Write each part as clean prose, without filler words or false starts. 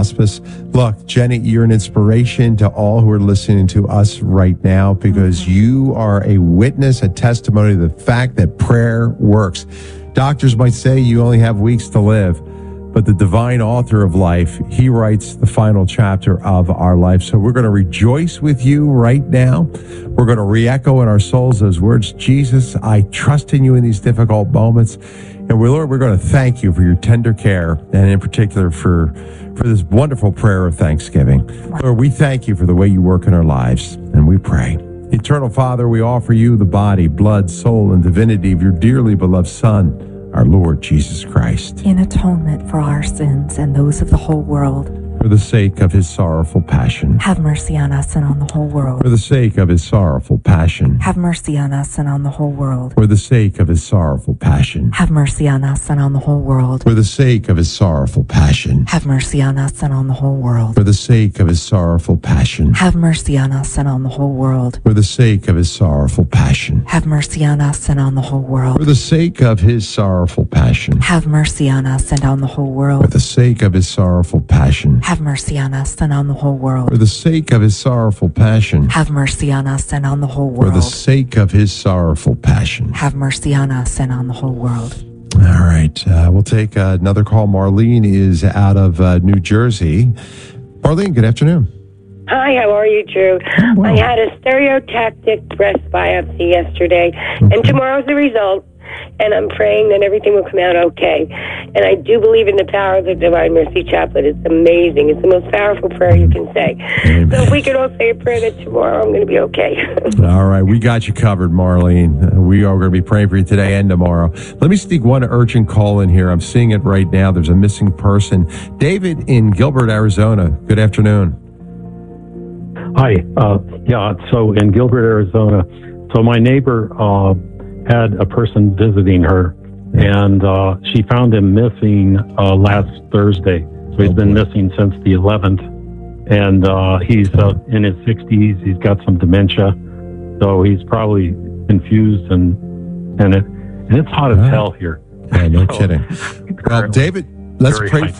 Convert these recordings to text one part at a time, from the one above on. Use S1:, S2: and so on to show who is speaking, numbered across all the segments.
S1: Hospice. Look, Jenny, you're an inspiration to all who are listening to us right now because you are a witness, a testimony to the fact that prayer works. Doctors might say you only have weeks to live, but the divine author of life, he writes the final chapter of our life. So we're going to rejoice with you right now. We're going to re-echo in our souls those words, Jesus, I trust in you in these difficult moments. And Lord, we're going to thank you for your tender care, and in particular for this wonderful prayer of thanksgiving. Lord, we thank you for the way you work in our lives, and we pray. Eternal Father, we offer you the body, blood, soul, and divinity of your dearly beloved Son, our Lord Jesus Christ,
S2: in atonement for our sins and those of the whole world.
S1: For the sake of his sorrowful passion.
S2: Have mercy on us and on the whole world.
S1: For the sake of his sorrowful passion.
S2: Have mercy on us and on the whole world.
S1: For the sake of his sorrowful passion.
S2: Have mercy on us and on the whole world.
S1: For the sake of his sorrowful passion.
S2: Have mercy on us and on the whole world.
S1: For the sake of his sorrowful passion.
S2: Have mercy on us and on the whole world.
S1: For the sake of his sorrowful passion.
S2: Have mercy on us and on the whole world.
S1: For the sake of his sorrowful passion.
S2: Have mercy on us and on the whole world.
S1: For the sake of his sorrowful passion.
S2: Have mercy on us and on the whole world.
S1: For the sake of his sorrowful passion.
S2: Have mercy on us and on the whole
S1: For
S2: world.
S1: the sake of his sorrowful passion.
S2: Have mercy on us and on the whole world.
S1: All right. We'll take another call. Marlene is out of New Jersey. Marlene, good afternoon.
S3: Hi, how are you, Drew?
S1: Well.
S3: I had a stereotactic breast biopsy yesterday, and tomorrow's the result, and I'm praying that everything will come out okay. And I do believe in the power of the Divine Mercy Chaplet. It's amazing. It's the most powerful prayer you can say.
S1: Amen.
S3: So if we could all say a prayer that tomorrow I'm going to be okay.
S1: All right. We got you covered, Marlene. We are going to be praying for you today and tomorrow. Let me sneak one urgent call in here. I'm seeing it right now. There's a missing person. David in Gilbert, Arizona. Good afternoon.
S4: Hi. So in Gilbert, Arizona, so my neighbor had a person visiting her, and she found him missing last Thursday. So he's been missing since the 11th, and he's in his 60s. He's got some dementia, so he's probably confused, and it's hot as hell here.
S1: Yeah, no kidding. Well, David, let's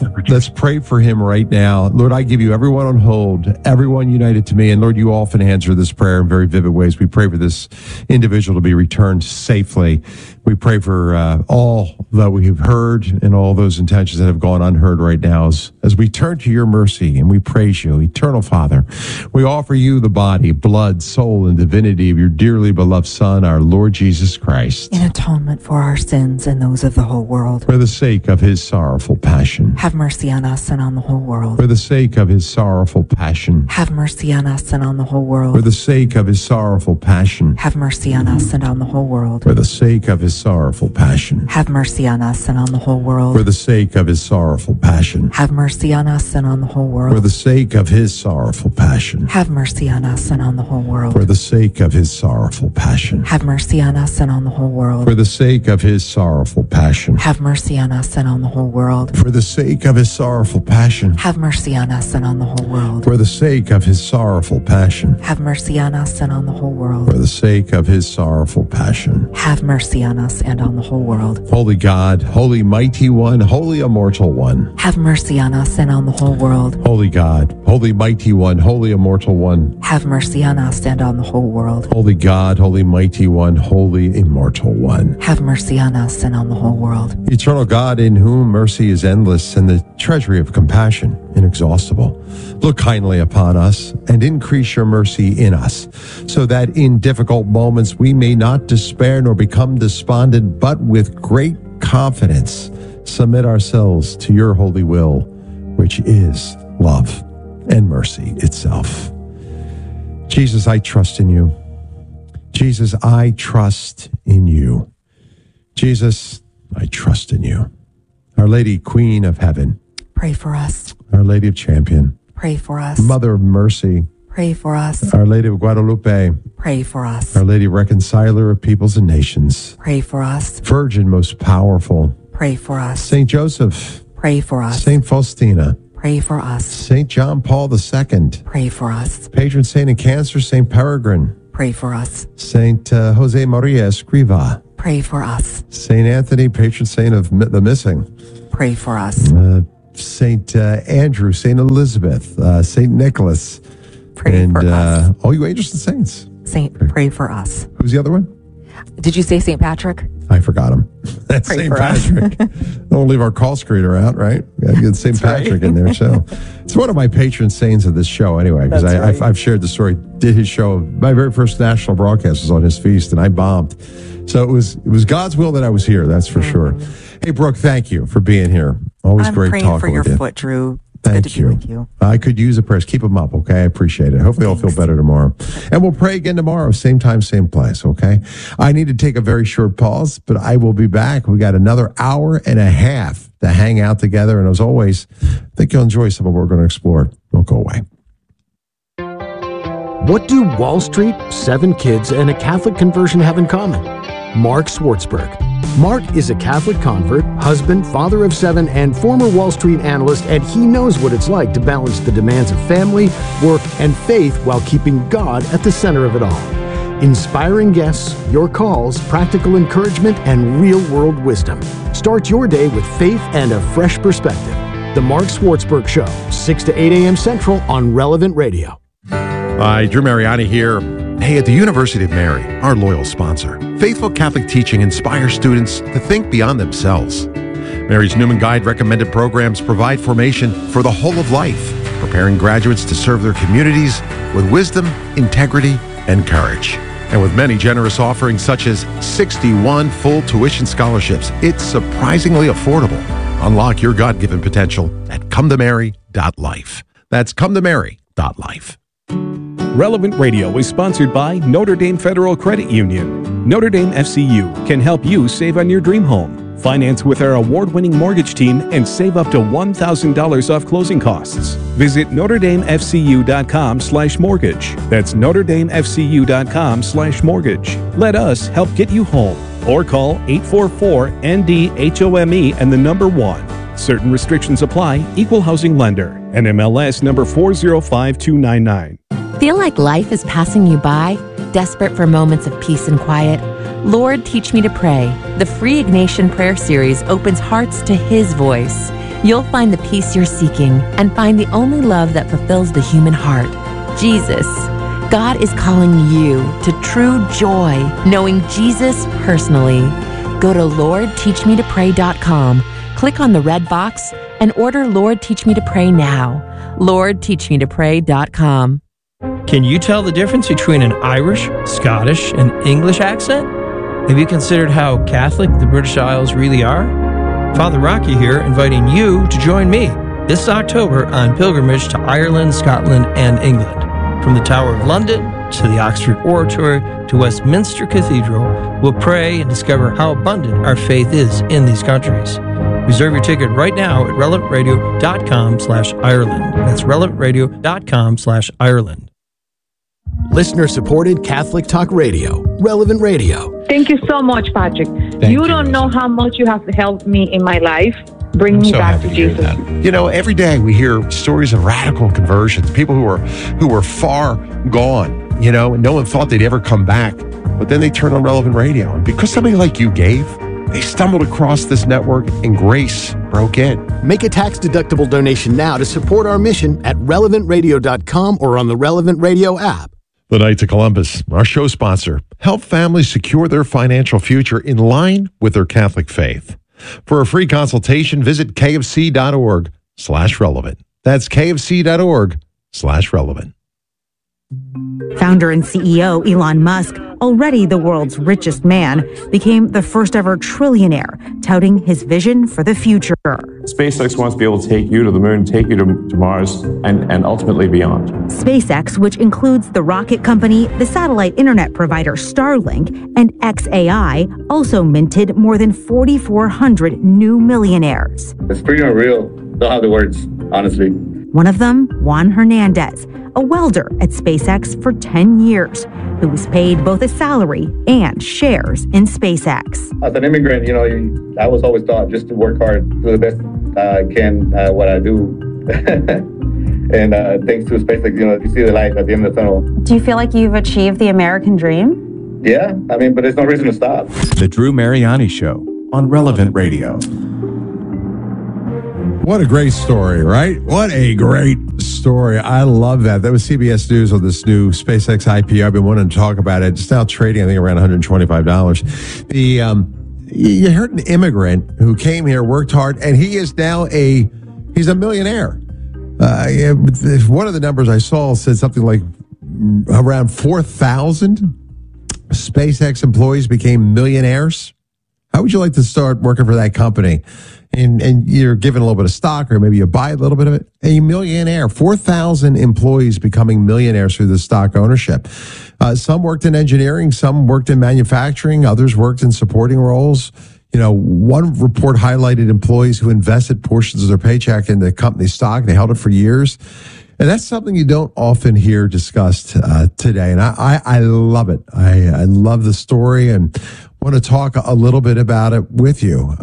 S1: pray for him right now. Lord, I give you everyone on hold, everyone united to me. And Lord, you often answer this prayer in very vivid ways. We pray for this individual to be returned safely. We pray for all that we have heard and all those intentions that have gone unheard right now as we turn to your mercy and we praise you, Eternal Father. We offer you the body, blood, soul, and divinity of your dearly beloved Son, our Lord Jesus Christ,
S2: in atonement for our sins and those of the whole world.
S1: For the sake of his sorrowful passion.
S2: Have mercy on us and on the whole world.
S1: For the sake of his sorrowful passion.
S2: Have mercy on us and on the whole world.
S1: For the sake of his sorrowful passion.
S2: Have mercy on us and on the whole world.
S1: For the sake of his sorrowful passion.
S2: Have mercy on us and on the whole world.
S1: For the sake of his sorrowful passion.
S2: Have mercy on us and on the whole world.
S1: For the sake of his sorrowful passion.
S2: Have mercy on us and on the whole world.
S1: For the sake of his sorrowful passion.
S2: Have mercy on us and on the whole world.
S1: For the sake of his sorrowful passion.
S2: Have mercy on us and on the whole world.
S1: For the sake of his sorrowful passion.
S2: Have mercy on us and on the whole world.
S1: For the sake of his sorrowful passion.
S2: Have mercy on us and on the whole world.
S1: For the sake of his sorrowful passion.
S2: Have mercy on us and on the whole world.
S1: Holy God, holy mighty one, holy immortal one.
S2: Have mercy on us and on the whole world.
S1: Holy God, holy mighty one, holy immortal one.
S2: Have mercy on us and on the whole world.
S1: Holy God, holy mighty one, holy immortal one.
S2: Have mercy on us and on the whole world.
S1: Eternal God, in whom mercy is endless and the treasury of compassion inexhaustible, look kindly upon us and increase your mercy in us, so that in difficult moments we may not despair nor become despondent, but with great confidence submit ourselves to your holy will, which is love and mercy itself. Jesus, I trust in you. Jesus, I trust in you. Jesus, I trust in you. Our Lady, Queen of Heaven,
S2: pray for us.
S1: Our Lady of Champion,
S2: pray for us.
S1: Mother of Mercy,
S2: pray for us.
S1: Our Lady of Guadalupe,
S2: pray for us.
S1: Our Lady Reconciler of Peoples and Nations,
S2: pray for us.
S1: Virgin most powerful,
S2: pray for us.
S1: Saint Joseph,
S2: pray for us.
S1: Saint Faustina,
S2: pray for us.
S1: Saint John Paul II,
S2: pray for us.
S1: Patron Saint of Cancer, Saint Peregrine,
S2: pray for us.
S1: Saint Jose Maria Escriva,
S2: pray for us.
S1: Saint Anthony, patron saint of the missing,
S2: pray for us.
S1: St. Andrew, St. Elizabeth, St. Nicholas,
S2: Pray for us.
S1: all you angels and saints.
S2: Pray for us.
S1: Who's the other one?
S2: Did you say St. Patrick?
S1: I forgot him. That's
S2: Pray
S1: St.
S2: for us.
S1: Patrick. Don't leave our call screener out, right? We got to get St. Patrick in there. So it's one of my patron saints of this show anyway, because I've shared the story. Did his show, my very first national broadcast was on his feast, and I bombed. So it was God's will that I was here, that's for sure. Hey, Brooke, thank you for being here. Always
S2: I'm
S1: great
S2: praying
S1: talking
S2: for your
S1: with you.
S2: foot, Drew.
S1: Thank
S2: Good to
S1: you.
S2: be with you.
S1: I could use a prayers. Keep them up, okay? I appreciate it. Hopefully I'll feel better tomorrow. And we'll pray again tomorrow, same time, same place, okay? I need to take a very short pause, but I will be back. We got another hour and a half to hang out together. And as always, I think you'll enjoy some of what we're going to explore. Don't go away.
S5: What do Wall Street, 7 kids, and a Catholic conversion have in common? Mark Swartzberg. Mark is a Catholic convert, husband, father of 7, and former Wall Street analyst, and he knows what it's like to balance the demands of family, work, and faith while keeping God at the center of it all. Inspiring guests, your calls, practical encouragement, and real-world wisdom. Start your day with faith and a fresh perspective. The Mark Swartzberg Show, 6 to 8 a.m. Central on Relevant Radio.
S6: Hi, Drew Mariani here. Hey, at the University of Mary, our loyal sponsor, faithful Catholic teaching inspires students to think beyond themselves. Mary's Newman Guide recommended programs provide formation for the whole of life, preparing graduates to serve their communities with wisdom, integrity, and courage. And with many generous offerings such as 61 full tuition scholarships, it's surprisingly affordable. Unlock your God-given potential at cometomary.life. That's cometomary.life.
S7: Relevant Radio is sponsored by Notre Dame Federal Credit Union. Notre Dame FCU can help you save on your dream home. Finance with our award-winning mortgage team and save up to $1,000 off closing costs. Visit NotreDameFCU.com/mortgage. That's NotreDameFCU.com/mortgage. Let us help get you home. Or call 844-ND-HOME and the number 1. Certain restrictions apply. Equal housing lender. NMLS number 405299.
S8: Feel like life is passing you by? Desperate for moments of peace and quiet? Lord, Teach Me to Pray. The free Ignatian prayer series opens hearts to His voice. You'll find the peace you're seeking and find the only love that fulfills the human heart, Jesus. God is calling you to true joy, knowing Jesus personally. Go to LordTeachMeToPray.com, click on the red box, and order Lord Teach Me to Pray now. LordTeachMeToPray.com.
S9: Can you tell the difference between an Irish, Scottish, and English accent? Have you considered how Catholic the British Isles really are? Father Rocky here, inviting you to join me this October on pilgrimage to Ireland, Scotland, and England. From the Tower of London to the Oxford Oratory to Westminster Cathedral, we'll pray and discover how abundant our faith is in these countries. Reserve your ticket right now at relevantradio.com/Ireland. That's relevantradio.com/Ireland.
S5: Listener-supported Catholic Talk Radio, Relevant Radio.
S10: Thank you so much, Patrick. You don't know how much you have helped me in my life. Bring me back to Jesus.
S6: You know, every day we hear stories of radical conversions, people who were far gone, you know, and no one thought they'd ever come back. But then they turned on Relevant Radio. And because somebody like you gave, they stumbled across this network and grace broke in.
S5: Make a tax-deductible donation now to support our mission at relevantradio.com or on the Relevant Radio app.
S6: The Knights of Columbus, our show sponsor, help families secure their financial future in line with their Catholic faith. For a free consultation, visit kfc.org/relevant. That's kfc.org/relevant.
S11: Founder and CEO Elon Musk, already the world's richest man, became the first ever trillionaire, touting his vision for the future.
S12: SpaceX wants to be able to take you to the moon, take you to Mars, and ultimately beyond.
S11: SpaceX, which includes the rocket company, the satellite internet provider Starlink, and xAI, also minted more than 4,400 new millionaires.
S13: It's pretty unreal. Don't have the words, honestly.
S11: One of them, Juan Hernandez, a welder at SpaceX for 10 years, who was paid both a salary and shares in SpaceX.
S13: As an immigrant, I was always taught just to work hard, do the best I can what I do. And thanks to SpaceX, you see the light at the end of the tunnel.
S14: Do you feel like you've achieved the American dream?
S13: Yeah, but there's no reason to stop.
S15: The Drew Mariani Show on Relevant Radio.
S1: What a great story, right? What a great story. I love that. That was CBS News on this new SpaceX IPO. I've been wanting to talk about it. It's now trading, I think, around $125. You heard an immigrant who came here, worked hard, and he is now he's a millionaire. One of the numbers I saw said something like around 4,000 SpaceX employees became millionaires. How would you like to start working for that company? And you're given a little bit of stock, or maybe you buy a little bit of it. A millionaire, 4,000 employees becoming millionaires through the stock ownership. Some worked in engineering, some worked in manufacturing, others worked in supporting roles. One report highlighted employees who invested portions of their paycheck in the company stock. They held it for years. And that's something you don't often hear discussed today. And I love it. I love the story and want to talk a little bit about it with you.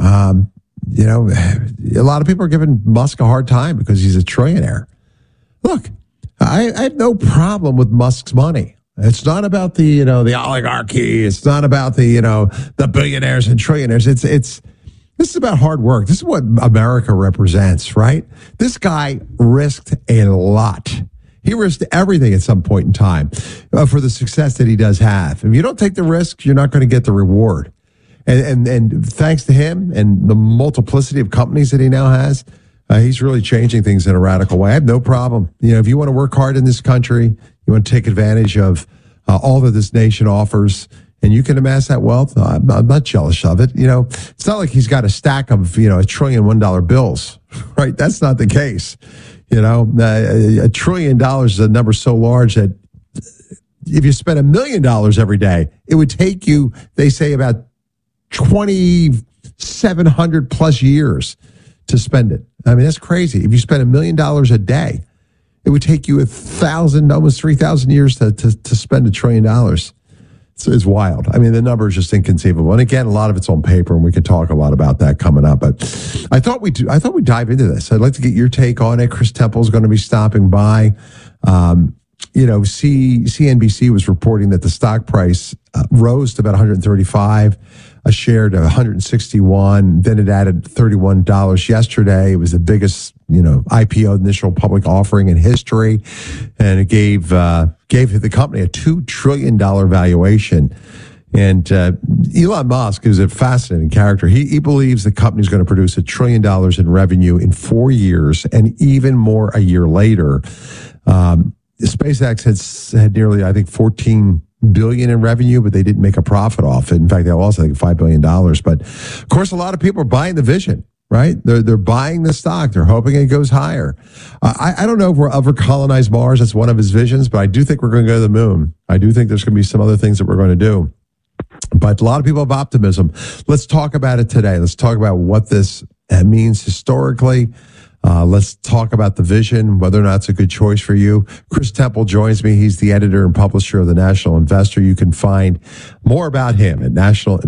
S1: A lot of people are giving Musk a hard time because he's a trillionaire. Look, I have no problem with Musk's money. It's not about the oligarchy. It's not about the billionaires and trillionaires. This is about hard work. This is what America represents, right? This guy risked a lot. He risked everything at some point in time for the success that he does have. If you don't take the risk, you're not going to get the reward. And thanks to him and the multiplicity of companies that he now has, he's really changing things in a radical way. I have no problem. If you want to work hard in this country, you want to take advantage of all that this nation offers, and you can amass that wealth, I'm not jealous of it. It's not like he's got a stack of, $1 trillion $1 bills, right? That's not the case. $1 trillion is a number so large that if you spent $1 million every day, it would take you, they say, about 2,700 plus years to spend it. I mean, that's crazy. If you spend $1 million a day, it would take you 1,000, almost 3,000 years to spend $1 trillion. It's wild. I mean, the number is just inconceivable. And again, a lot of it's on paper, and we could talk a lot about that coming up. But I thought we'd dive into this. I'd like to get your take on it. Chris Temple is going to be stopping by. CNBC was reporting that the stock price rose to about 135 a share to 161. Then it added $31 yesterday. It was the biggest, IPO, initial public offering in history, and it gave the company a $2 trillion valuation. And Elon Musk is a fascinating character. He believes the company is going to produce $1 trillion in revenue in 4 years, and even more a year later. SpaceX had nearly, I think, $14 billion in revenue, but they didn't make a profit off it. In fact, they lost, I think, $5 billion. But of course, a lot of people are buying the vision, right? They're buying the stock. They're hoping it goes higher. I don't know if we'll ever colonize Mars. That's one of his visions, but I do think we're going to go to the moon. I do think there's going to be some other things that we're going to do. But a lot of people have optimism. Let's talk about it today. Let's talk about what this means historically. Let's talk about the vision, whether or not it's a good choice for you. Chris Temple joins me. He's the editor and publisher of The National Investor. You can find more about him at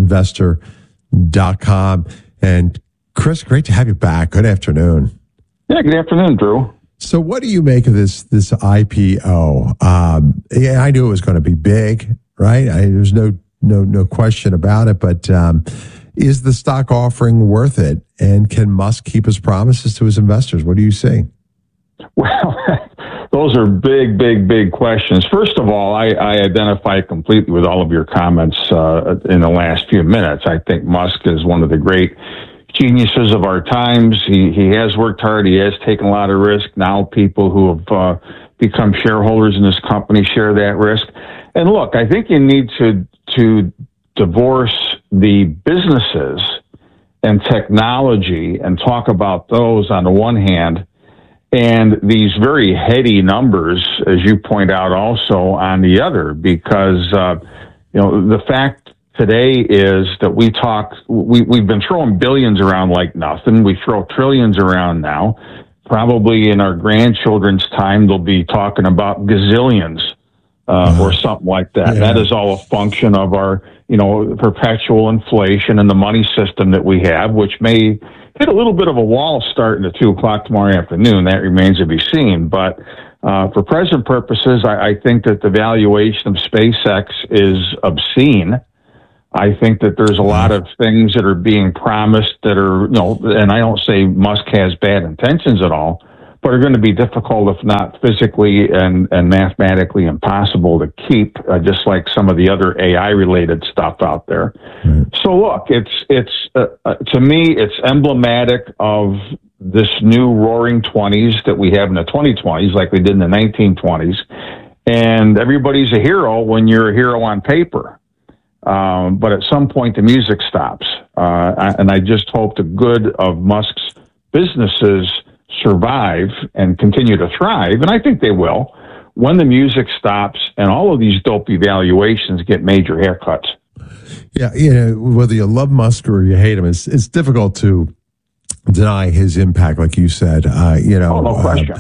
S1: nationalinvestor.com. And Chris, great to have you back. Good afternoon.
S15: Yeah, good afternoon, Drew.
S1: So what do you make of this IPO? I knew it was going to be big, right? There's no question about it, but is the stock offering worth it? And can Musk keep his promises to his investors? What do you see?
S15: Well, those are big questions. First of all, I identify completely with all of your comments in the last few minutes. I think Musk is one of the great geniuses of our times. He has worked hard. He has taken a lot of risk. Now people who have become shareholders in this company share that risk. And look, I think you need to divorce the businesses and technology and talk about those on the one hand, and these very heady numbers, as you point out, also on the other, because the fact today is that we've been throwing billions around like nothing. We throw trillions around now. Probably in our grandchildren's time, they'll be talking about gazillions or something like that. Yeah. That is all a function of our perpetual inflation and the money system that we have, which may hit a little bit of a wall starting at 2:00 tomorrow afternoon. That remains to be seen. But for present purposes, I think that the valuation of SpaceX is obscene. I think that there's a lot of things that are being promised that are, and I don't say Musk has bad intentions at all, but are going to be difficult, if not physically and mathematically impossible to keep, just like some of the other AI-related stuff out there. So look, it's to me, it's emblematic of this new roaring 20s that we have in the 2020s, like we did in the 1920s. And everybody's a hero when you're a hero on paper. But at some point, the music stops. And I just hope the good of Musk's businesses survive and continue to thrive. And I think they will when the music stops and all of these dopey valuations get major haircuts.
S1: Yeah, whether you love Musk or you hate him, it's difficult to deny his impact, like you said.
S15: No question.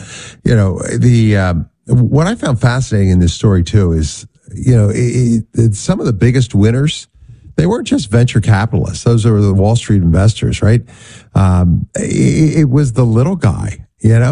S1: What I found fascinating in this story too is, some of the biggest winners, they weren't just venture capitalists; those are the Wall Street investors, right? It was the little guy.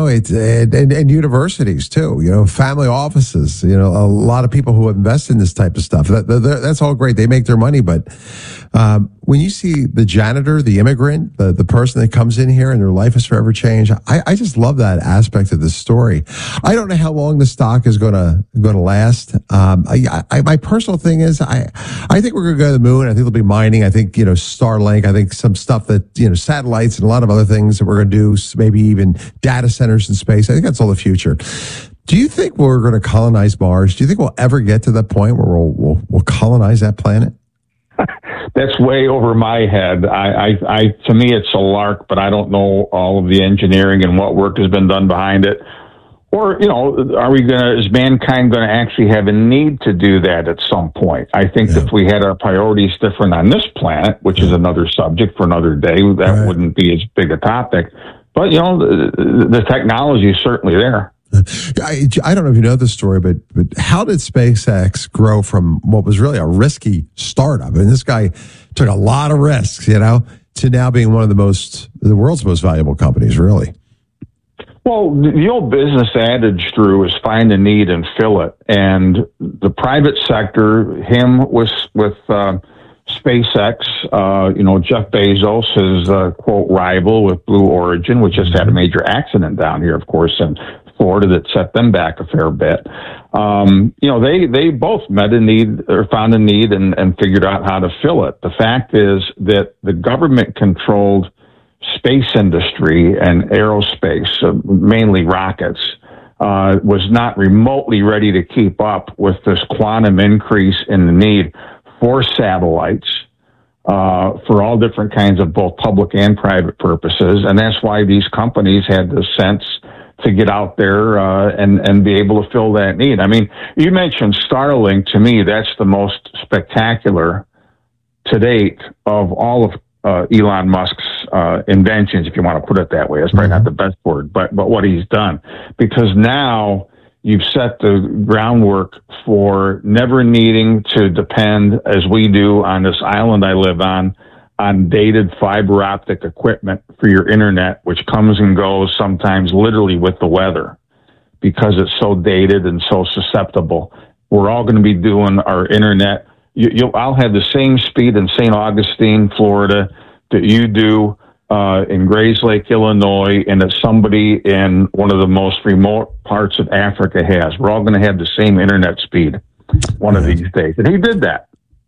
S1: And universities too, family offices, a lot of people who invest in this type of stuff. That's all great. They make their money. But when you see the janitor, the immigrant, the person that comes in here and their life is forever changed, I just love that aspect of the story. I don't know how long the stock is going to last. My personal thing is I think we're going to go to the moon. I think there'll be mining. I think, Starlink. I think some stuff that, satellites and a lot of other things that we're going to do, maybe even data centers in space. I think that's all the future. Do you think we're going to colonize Mars? Do you think we'll ever get to that point where we'll colonize that planet?
S15: That's way over my head. To me, it's a lark, but I don't know all of the engineering and what work has been done behind it. Or, is mankind going to actually have a need to do that at some point? I think if we had our priorities different on this planet, which is another subject for another day, that wouldn't be as big a topic. But, the technology is certainly there.
S1: I don't know if you know this story, but how did SpaceX grow from what was really a risky startup? And this guy took a lot of risks, to now being one of the world's most valuable companies, really.
S15: Well, the old business adage, Drew, is find a need and fill it. And the private sector, with SpaceX, Jeff Bezos, his quote rival with Blue Origin, which just had a major accident down here, of course, in Florida that set them back a fair bit. They both met a need or found a need and figured out how to fill it. The fact is that the government controlled space industry and aerospace, mainly rockets, was not remotely ready to keep up with this quantum increase in the need for satellites for all different kinds of both public and private purposes. And that's why these companies had the sense to get out there and be able to fill that need. I mean, you mentioned Starlink. To me, that's the most spectacular to date of all of Elon Musk's inventions, if you want to put it that way. That's probably not the best word, but what he's done. Because now you've set the groundwork for never needing to depend, as we do on this island I live on dated fiber optic equipment for your internet, which comes and goes sometimes literally with the weather because it's so dated and so susceptible. We're all going to be doing our internet. I'll have the same speed in St. Augustine, Florida, that you do in Grays Lake, Illinois, and that somebody in one of the most remote parts of Africa has. We're all going to have the same internet speed one of these days. And he did that.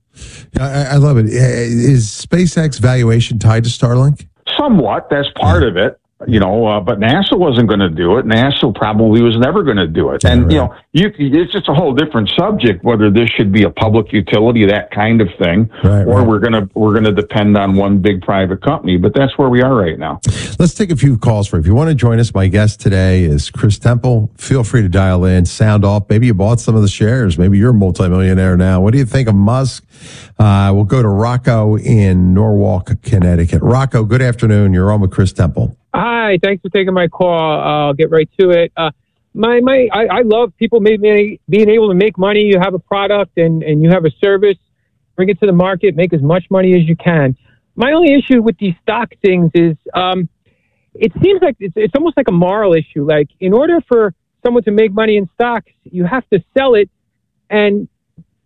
S1: I love it. Is SpaceX valuation tied to Starlink?
S15: Somewhat. That's part of it. But NASA wasn't going to do it. NASA probably was never going to do it. And, it's just a whole different subject, whether this should be a public utility, that kind of thing, or we're going to depend on one big private company. But that's where we are right now. Let's
S1: take a few calls for you. If you want to join us, my guest today is Chris Temple. Feel free to dial in, sound off. Maybe you bought some of the shares. Maybe you're a multimillionaire now. What do you think of Musk? We'll go to Rocco in Norwalk, Connecticut. Rocco, good afternoon. You're on with Chris Temple.
S16: Hi, thanks for taking my call. I'll get right to it. I love people being able to make money. You have a product and you have a service, bring it to the market, make as much money as you can. My only issue with these stock things is it seems like it's almost like a moral issue. Like, in order for someone to make money in stocks, you have to sell it, and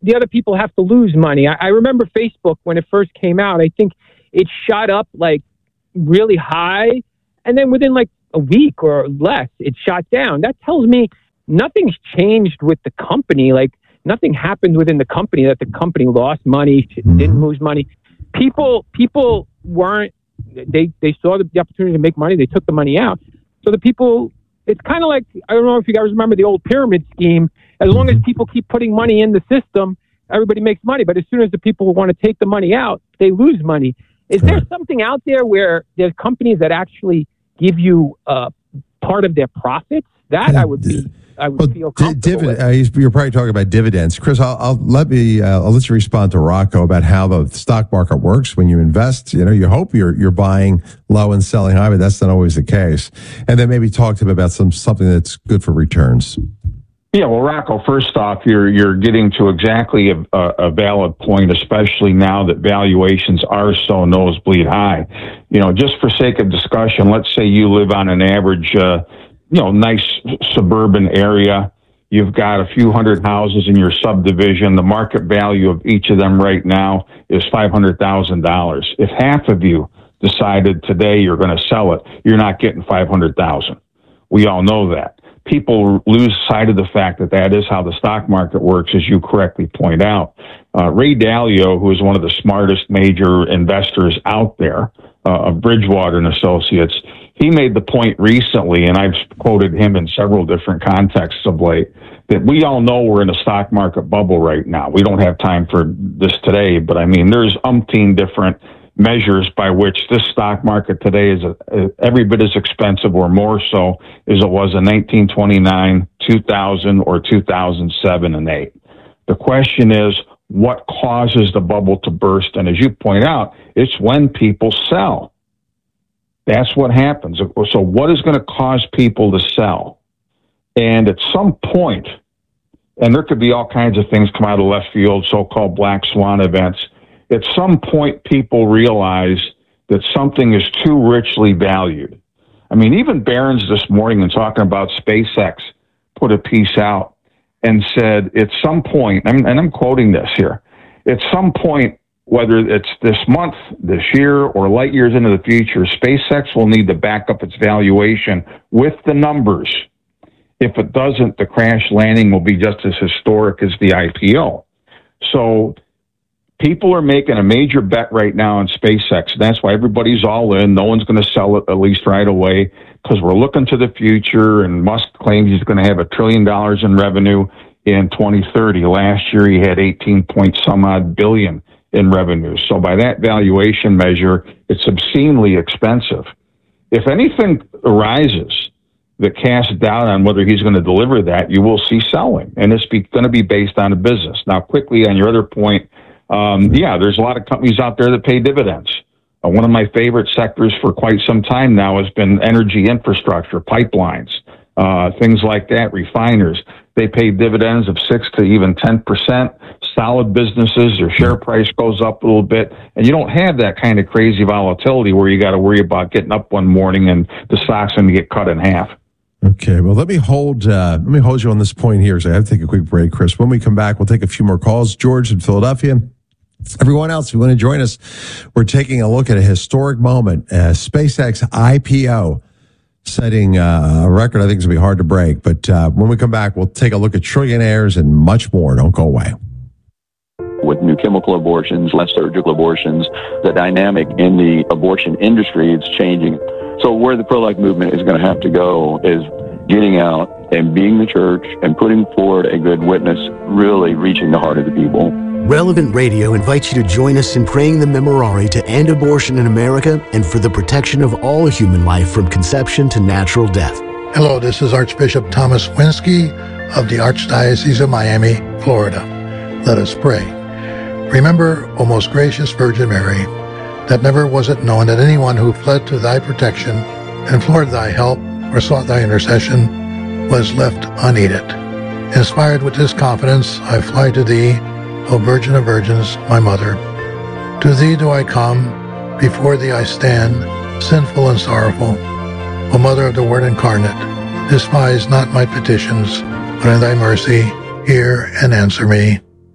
S16: the other people have to lose money. I remember Facebook when it first came out. I think it shot up like really high, and then within like a week or less, it shot down. That tells me nothing's changed with the company. Like nothing happened within the company that the company lost money, didn't lose money. People weren't. They saw the opportunity to make money. They took the money out. So the people. It's kind of like, I don't know if you guys remember the old pyramid scheme. As long as people keep putting money in the system, everybody makes money. But as soon as the people want to take the money out, they lose money. Is there something out there where there's companies that actually give you part of their profits? That I would feel comfortable with.
S1: You're probably talking about dividends. Chris, I'll let you respond to Rocco about how the stock market works when you invest. You hope you're buying low and selling high, but that's not always the case. And then maybe talk to him about something that's good for returns.
S15: Yeah, well, Rocco, first off, you're getting to exactly a valid point, especially now that valuations are so nosebleed high. Just for sake of discussion, let's say you live on an average nice suburban area. You've got a few hundred houses in your subdivision. The market value of each of them right now is $500,000. If half of you decided today you're going to sell it, you're not getting $500,000. We all know that. People lose sight of the fact that is how the stock market works, as you correctly point out. Ray Dalio, who is one of the smartest major investors out there, of Bridgewater and Associates, he made the point recently, and I've quoted him in several different contexts of late, that we all know we're in a stock market bubble right now. We don't have time for this today, but I mean, there's umpteen different measures by which this stock market today is every bit as expensive or more so as it was in 1929, 2000, or 2007 and 8. The question is, what causes the bubble to burst? And as you point out, it's when people sell. That's what happens. So what is going to cause people to sell? And at some point, and there could be all kinds of things come out of left field, so-called black swan events. At some point, people realize that something is too richly valued. I mean, even Barron's this morning, in talking about SpaceX, put a piece out and said, at some point, and I'm quoting this here, at some point, whether it's this month, this year, or light years into the future, SpaceX will need to back up its valuation with the numbers. If it doesn't, the crash landing will be just as historic as the IPO. So people are making a major bet right now on SpaceX. That's why everybody's all in. No one's going to sell it, at least right away, because we're looking to the future, and Musk claims he's going to have $1 trillion in revenue in 2030. Last year, he had 18-point-some-odd billion in revenue. So by that valuation measure, it's obscenely expensive. If anything arises that casts doubt on whether he's going to deliver that, you will see selling, and it's going to be based on a business. Now, quickly on your other point, there's a lot of companies out there that pay dividends. One of my favorite sectors for quite some time now has been energy infrastructure, pipelines, things like that, refiners. They pay dividends of 6 to even 10%. Solid businesses, their share price goes up a little bit, and you don't have that kind of crazy volatility where you got to worry about getting up one morning and the stock's going to get cut in half.
S1: Okay, well, let me hold you on this point here, so I have to take a quick break, Chris. When we come back, we'll take a few more calls. George in Philadelphia. Everyone else, if you want to join us, we're taking a look at a historic moment, SpaceX IPO, setting a record I think is going to be hard to break. But when we come back, we'll take a look at trillionaires and much more. Don't go away.
S17: With new chemical abortions, less surgical abortions, the dynamic in the abortion industry is changing. So where the pro-life movement is going to have to go is getting out and being the church and putting forward a good witness, really reaching the heart of the people.
S5: Relevant Radio invites you to join us in praying the Memorare to end abortion in America and for the protection of all human life from conception to natural death.
S18: Hello, this is Archbishop Thomas Winsky of the Archdiocese of Miami, Florida. Let us pray. Remember, O most gracious Virgin Mary, that never was it known that anyone who fled to thy protection, implored thy help, or sought thy intercession was left unaided. Inspired with this confidence, I fly to thee, O Virgin of Virgins, my Mother. To thee do I come, before thee I stand, sinful and sorrowful. O Mother of the Word incarnate, despise not my petitions, but in thy mercy hear and answer me.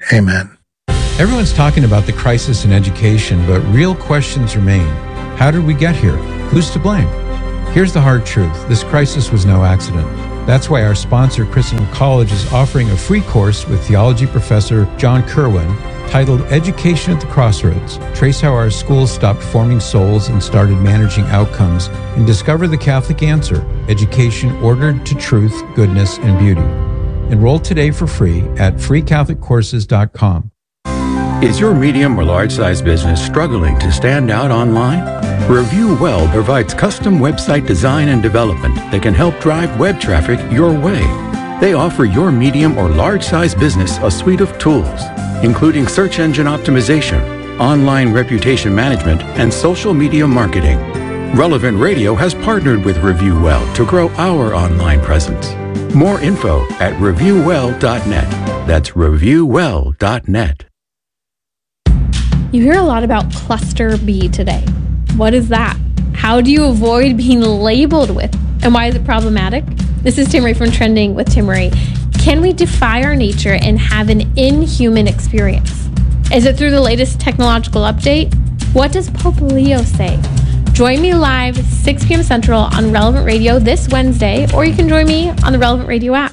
S18: Amen.
S19: Everyone's talking about the crisis in education, but real questions remain. How did we get here? Who's to blame? Here's the hard truth. This crisis was no accident. That's why our sponsor, Christendom College, is offering a free course with theology professor John Kerwin titled Education at the Crossroads. Trace how our schools stopped forming souls and started managing outcomes, and discover the Catholic answer, education ordered to truth, goodness, and beauty. Enroll today for free at freecatholiccourses.com.
S20: Is your medium or large-size business struggling to stand out online? Review Well provides custom website design and development that can help drive web traffic your way. They offer your medium or large-size business a suite of tools, including search engine optimization, online reputation management, and social media marketing. Relevant Radio has partnered with Review Well to grow our online presence. More info at reviewwell.net. That's reviewwell.net.
S21: You hear a lot about cluster B today. What is that? How do you avoid being labeled with? And why is it problematic? This is Tim Ray from Trending with Tim Ray. Can we defy our nature and have an inhuman experience? Is it through the latest technological update? What does Pope Leo say? Join me live 6 p.m. Central on Relevant Radio this Wednesday, or you can join me on the Relevant Radio app.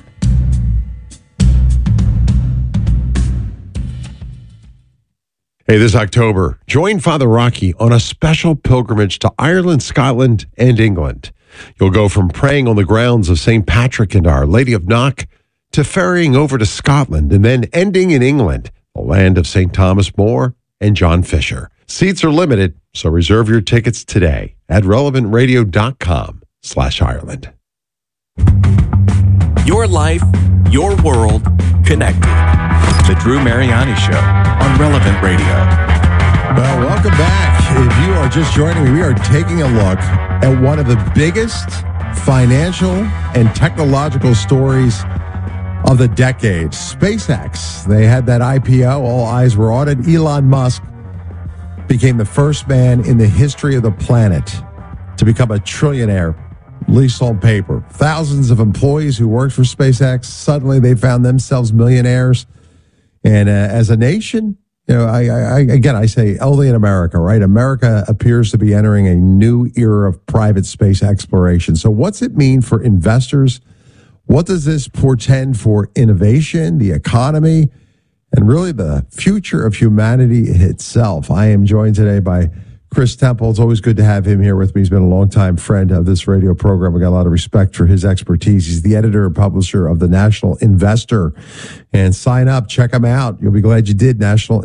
S6: Hey, this October, join Father Rocky on a special pilgrimage to Ireland, Scotland, and England. You'll go from praying on the grounds of St. Patrick and Our Lady of Knock to ferrying over to Scotland and then ending in England, the land of St. Thomas More and John Fisher. Seats are limited, so reserve your tickets today at relevantradio.com/Ireland.
S22: Your life, your world, connected. The Drew Mariani Show on Relevant Radio.
S1: Well, welcome back. If you are just joining me, we are taking a look at one of the biggest financial and technological stories of the decade. SpaceX. They had that IPO. All eyes were on it. Elon Musk became the first man in the history of the planet to become a trillionaire, at least on paper. Thousands of employees who worked for SpaceX, suddenly they found themselves millionaires. And as a nation, you know, I say only in America, right? America appears to be entering a new era of private space exploration. So what's it mean for investors? What does this portend for innovation, the economy, and really the future of humanity itself? I am joined today by Chris Temple. It's always good to have him here with me. He's been a longtime friend of this radio program. We got a lot of respect for his expertise. He's the editor and publisher of the National Investor. And sign up, check him out. You'll be glad you did,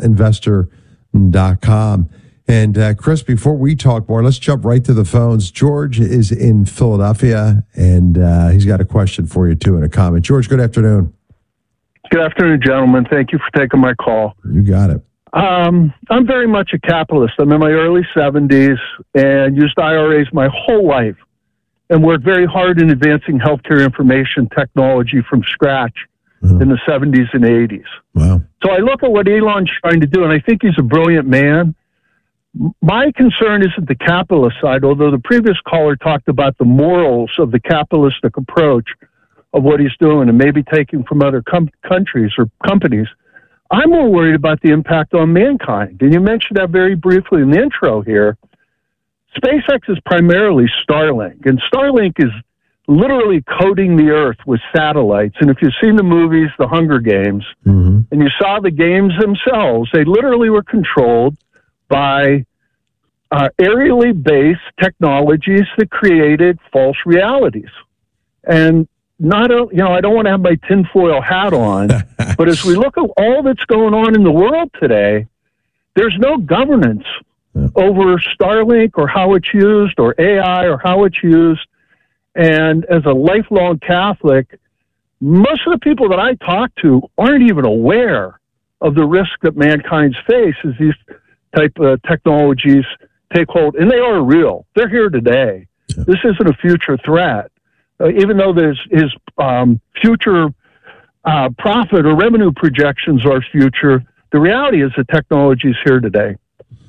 S1: nationalinvestor.com. And Chris, before we talk more, let's jump right to the phones. George is in Philadelphia, and he's got a question for you, too, and a comment. George, good afternoon.
S23: Good afternoon, gentlemen. Thank you for taking my call.
S1: You got it.
S23: I'm very much a capitalist. I'm in my early 70s and used IRAs my whole life and worked very hard in advancing healthcare information technology from scratch in the 70s and 80s.
S1: Wow.
S23: So I look at what Elon's trying to do, and I think he's a brilliant man. My concern isn't the capitalist side, although the previous caller talked about the morals of the capitalistic approach of what he's doing and maybe taking from other countries or companies. I'm more worried about the impact on mankind. And you mentioned that very briefly in the intro here. SpaceX is primarily Starlink, and Starlink is literally coating the earth with satellites. And if you've seen the movies, The Hunger Games, and you saw the games themselves, they literally were controlled by aerially based technologies that created false realities. And I don't want to have my tinfoil hat on, but as we look at all that's going on in the world today, there's no governance over Starlink or how it's used or AI or how it's used. And as a lifelong Catholic, most of the people that I talk to aren't even aware of the risk that mankind's face as these type of technologies take hold. And they are real. They're here today. This isn't a future threat. Even though his future profit or revenue projections are future, the reality is the technology is here today.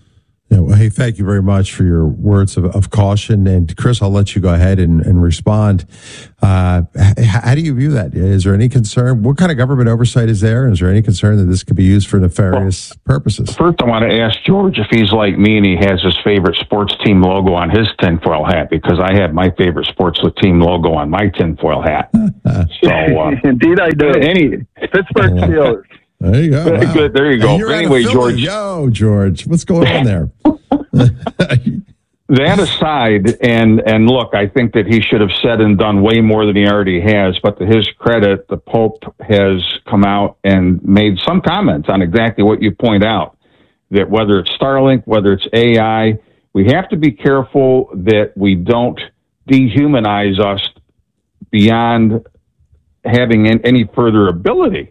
S1: Yeah, well, hey, thank you very much for your words of caution. And Chris, I'll let you go ahead and respond. How do you view that? Is there any concern? What kind of government oversight is there? Is there any concern that this could be used for nefarious purposes?
S15: First, I want to ask George if he's like me and he has his favorite sports team logo on his tinfoil hat, because I have my favorite sports team logo on my tinfoil hat.
S23: Indeed, I do. Pittsburgh Steelers.
S1: There you go.
S15: Wow. Good. There you go.
S1: But
S15: anyway, George.
S1: Yo, George, what's going on there?
S15: That aside, and look, I think that he should have said and done way more than he already has. But to his credit, the Pope has come out and made some comments on exactly what you point out, that whether it's Starlink, whether it's AI, we have to be careful that we don't dehumanize us beyond having any further ability.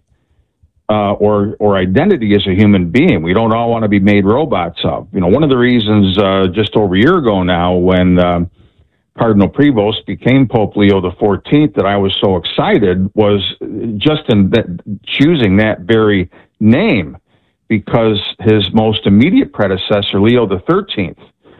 S15: Or identity as a human being. We don't all want to be made robots of. One of the reasons just over a year ago now, when Cardinal Prevost became Pope Leo XIV, that I was so excited was just in that, choosing that very name, because his most immediate predecessor, Leo XIII,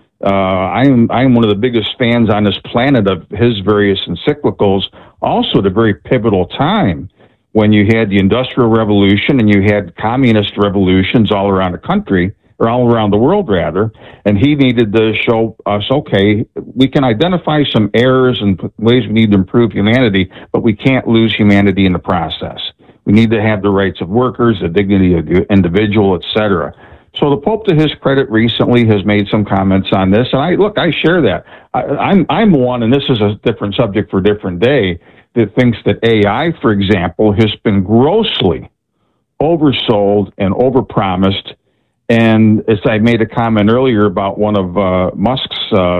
S15: I'm one of the biggest fans on this planet of his various encyclicals, also at a very pivotal time, when you had the Industrial Revolution and you had communist revolutions all around the country, or all around the world, rather, and he needed to show us, okay, we can identify some errors and ways we need to improve humanity, but we can't lose humanity in the process. We need to have the rights of workers, the dignity of the individual, etc. So the Pope, to his credit, recently has made some comments on this, and I share that. I'm one, and this is a different subject for a different day, that thinks that AI, for example, has been grossly oversold and overpromised. And as I made a comment earlier about one of Musk's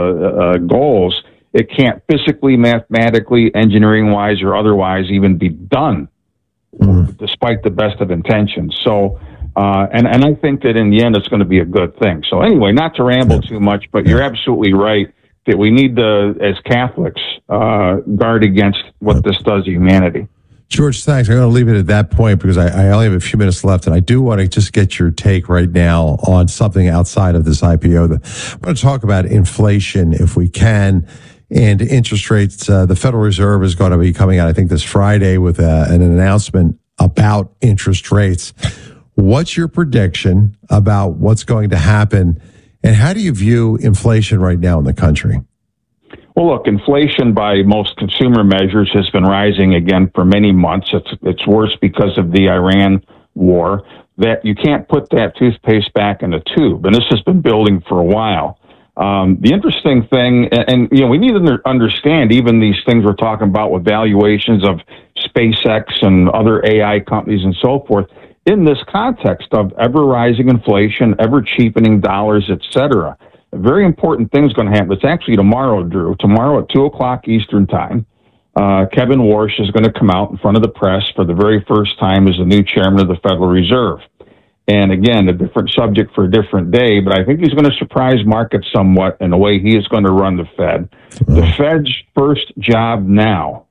S15: goals, it can't physically, mathematically, engineering-wise, or otherwise even be done, despite the best of intentions. So, and I think that in the end, it's going to be a good thing. So anyway, not to ramble too much, but you're absolutely right that we need to, as Catholics, guard against what this does to humanity.
S1: George, thanks. I'm going to leave it at that point because I only have a few minutes left, and I do want to just get your take right now on something outside of this IPO. I want to talk about inflation, if we can, and interest rates. The Federal Reserve is going to be coming out, I think, this Friday with an announcement about interest rates. What's your prediction about what's going to happen? And how do you view inflation right now in the country?
S15: Well, look, inflation by most consumer measures has been rising again for many months. It's worse because of the Iran war, that you can't put that toothpaste back in the tube. And this has been building for a while. The interesting thing, and we need to understand even these things we're talking about with valuations of SpaceX and other AI companies and so forth, in this context of ever rising inflation, ever cheapening dollars, etc. A very important thing is going to happen. It's actually tomorrow, Drew. Tomorrow at 2:00 Eastern Time, Kevin Warsh is going to come out in front of the press for the very first time as the new chairman of the Federal Reserve. And again, a different subject for a different day, but I think he's going to surprise markets somewhat in the way he is going to run the Fed. The Fed's first job now